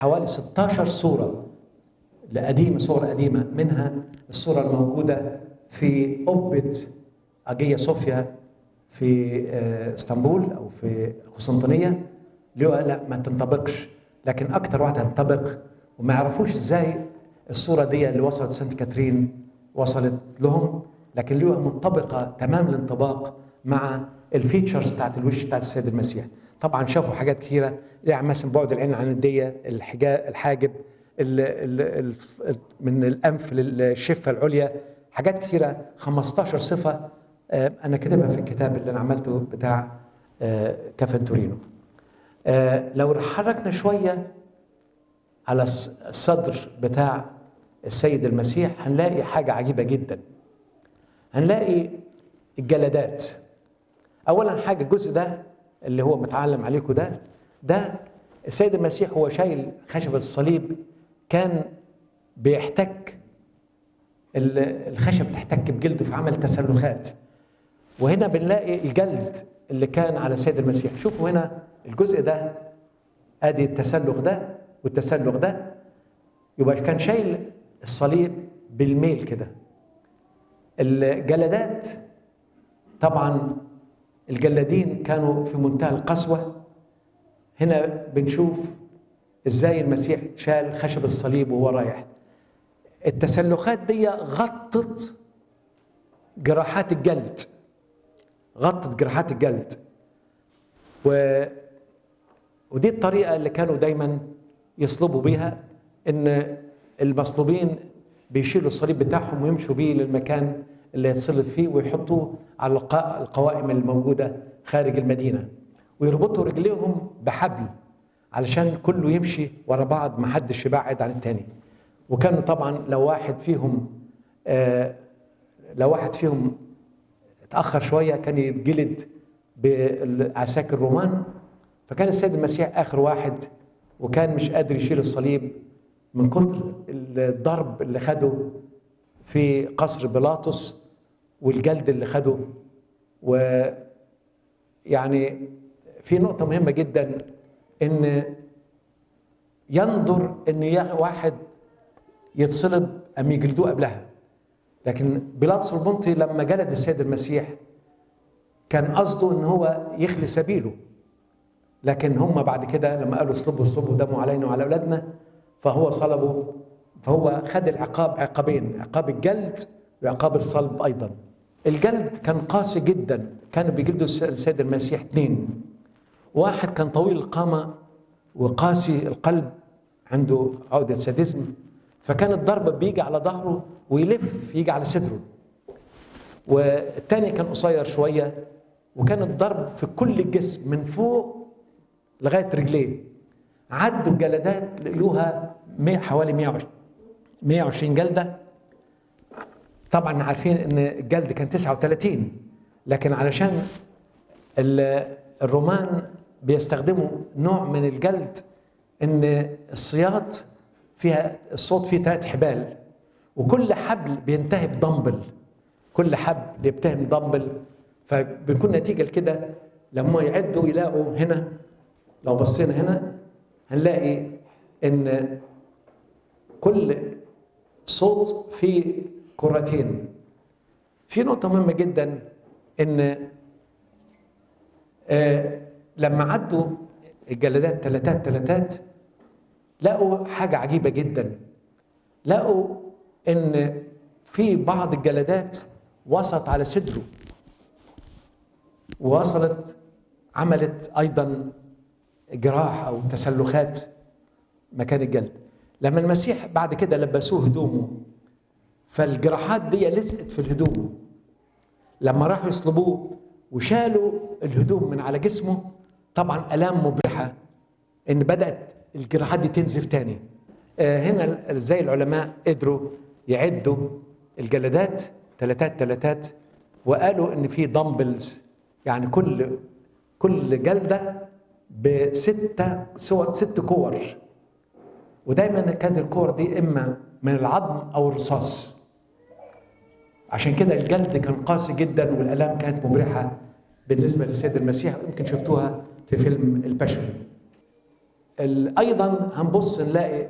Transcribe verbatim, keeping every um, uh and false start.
حوالي ستاشر صورة لقديمة، صورة قديمة، منها الصورة الموجودة في قبة أجيا صوفيا في اسطنبول أو في قسطنطينية، اللي لا ما تنطبقش، لكن أكتر واحدة تنطبق وما يعرفوش إزاي الصورة دي اللي وصلت سانت كاترين وصلت لهم، لكن ليها منطبقة تمام الانطباق مع الفيتشرز بتاعت الوش بتاعت السيد المسيح. طبعا شافوا حاجات كثيرة، يعني مثلا بعد العين عن الدية، الحاجب ال ال ال من الأنف للشفة العليا، حاجات كثيرة، خمستاشر صفة أنا كاتبها في الكتاب اللي أنا عملته بتاع كافن تورينو. لو حركنا شوية على الصدر بتاع السيد المسيح هنلاقي حاجة عجيبة جدا. هنلاقي الجلدات. أولا حاجة الجزء ده اللي هو متعلم عليكم ده ده السيد المسيح هو شايل خشبة الصليب، كان بيحتك الخشب تحتك بجلده في عمل تسلخات، وهنا بنلاقي الجلد اللي كان على السيد المسيح. شوفوا هنا الجزء ده، ادي التسلخ ده والتسلخ ده، يبقى كان شايل الصليب بالميل كده. الجلدات طبعا الجلادين كانوا في منتهى القسوة. هنا بنشوف ازاي المسيح شال خشب الصليب وهو رايح. التسلخات دي غطت جراحات الجلد، غطت جراحات الجلد، و... ودي الطريقة اللي كانوا دايما يصلبوا بيها، ان المصلوبين بيشيلوا الصليب بتاعهم ويمشوا بيه للمكان اللي يتصلب فيه ويحطوه على القوائم الموجودة خارج المدينة، ويربطوا رجليهم بحبل علشان كله يمشي ورا بعض، ما حدش يبعد عن التاني. وكانوا طبعا لو واحد فيهم آه لو واحد فيهم اتأخر شوية كان يتجلد بعساكر الرومان. فكان السيد المسيح آخر واحد، وكان مش قادر يشيل الصليب من كتر الضرب اللي خده في قصر بيلاطس والجلد اللي خده. ويعني في نقطة مهمة جدا، ان ينظر ان واحد يتصلب ام يجلدوه قبلها، لكن بيلاطس البنطي لما جلد السيد المسيح كان قصده ان هو يخلي سبيله، لكن هم بعد كده لما قالوا اصلبوا اصلبوا دموا علينا وعلى اولادنا، فهو صلبه، فهو خد العقاب عقابين، عقاب الجلد وعقاب الصلب ايضا. الجلد كان قاسي جدا، كانوا بيجلدوا السيد المسيح اثنين، واحد كان طويل القامه وقاسي القلب عنده عقده ساديزم، فكان الضرب بيجي على ظهره ويلف يجي على صدره، والثاني كان قصير شويه وكان الضرب في كل الجسم من فوق لغايه رجليه. عدوا الجلدات لقيوها حوالي مية وعشرين جلده. طبعا عارفين ان الجلد كان تسعة وثلاثين، لكن علشان الرومان بيستخدموا نوع من الجلد ان الصياط فيها الصوت فيه ثلاث حبال، وكل حبل بينتهي بدمبل، كل حبل بينتهي بدمبل، فبيكون نتيجه لكده لما يعدوا يلاقوا هنا، لو بصينا هنا هنلاقي ان كل صوت فيه كرتين. في نقطه مهمه جدا، ان آه لما عدوا الجلدات ثلاثات ثلاثات لقوا حاجة عجيبة جدا، لقوا ان في بعض الجلدات وصلت على صدره ووصلت عملت ايضا جراح او تسلخات مكان الجلد. لما المسيح بعد كده لبسوه هدومه فالجراحات دي لزقت في الهدوم، لما راحوا يصلبوه وشالوا الهدوم من على جسمه طبعا الام مبرحه ان بدات الجراحات دي تنزف تاني. آه هنا زي العلماء قدروا يعدوا الجلدات ثلاثات ثلاثات، وقالوا ان في دمبلز، يعني كل كل جلده بستة ست كور، ودايما كانت الكور دي اما من العظم او الرصاص. عشان كده الجلد كان قاسي جدا والالام كانت مبرحه بالنسبه للسيد المسيح، يمكن شفتوها في فيلم الباشون. ال- ايضا هنبص نلاقي